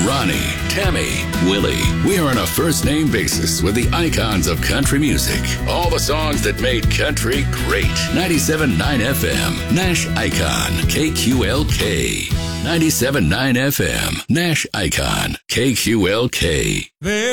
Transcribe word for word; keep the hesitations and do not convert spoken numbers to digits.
Ronnie, Tammy, Willie. We are on a first-name basis with the icons of country music. All the songs that made country great. ninety-seven point nine F M, Nash Icon, K Q L K. ninety-seven point nine F M, Nash Icon, K Q L K. There